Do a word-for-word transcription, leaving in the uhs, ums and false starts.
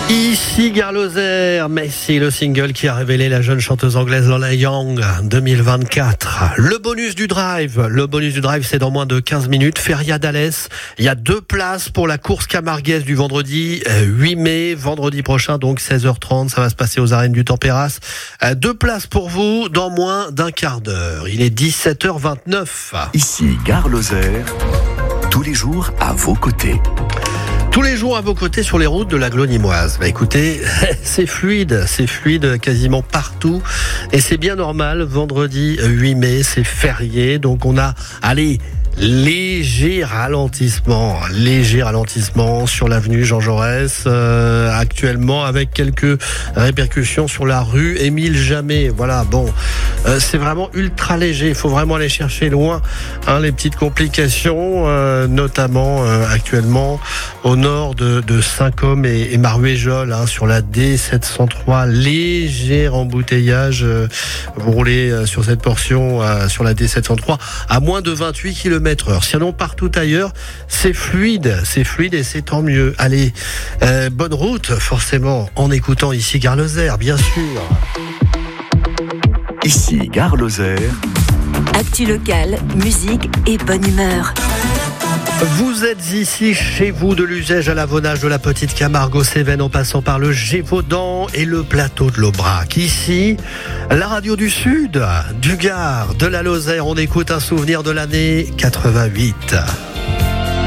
Ici Gare Lozère, Messi, le single qui a révélé la jeune chanteuse anglaise Lola Young deux mille vingt-quatre. Le bonus du drive, le bonus du drive c'est dans moins de quinze minutes. Feria d'Alès, il y a deux places pour la course camarguaise du vendredi huit mai, vendredi prochain donc seize heures trente, ça va se passer aux arènes du Tempéras. Deux places pour vous dans moins d'un quart d'heure. Il est dix-sept heures vingt-neuf. Ici Gare Lozère, tous les jours à vos côtés. Tous les jours à vos côtés sur les routes de la Glonimoise. Bah écoutez, c'est fluide, c'est fluide quasiment partout et c'est bien normal. Vendredi huit mai, c'est férié, donc on a, allez, léger ralentissement, léger ralentissement sur l'avenue Jean Jaurès, euh, actuellement avec quelques répercussions sur la rue Émile Jamet. Voilà, bon, euh, c'est vraiment ultra léger. Il faut vraiment aller chercher loin hein, les petites complications, euh, notamment euh, actuellement au nord de, de Saint-Côme et, et Maruéjol, hein, sur la D sept cent trois. Léger embouteillage. Euh, vous roulez euh, sur cette portion euh, sur la D sept cent trois à moins de vingt-huit kilomètres heure. Sinon, partout ailleurs, c'est fluide, c'est fluide et c'est tant mieux. Allez, euh, bonne route, forcément, en écoutant ici Gare Lozère, bien sûr. Ici Gare Lozère. Actu locale, musique et bonne humeur. Vous êtes ici chez vous, de l'Uzège à l'Avonage, de la Petite Camargue aux Cévennes, en passant par le Gévaudan et le plateau de l'Aubrac. Ici, la radio du Sud, du Gard, de la Lozère. On écoute un souvenir de l'année quatre-vingt-huit.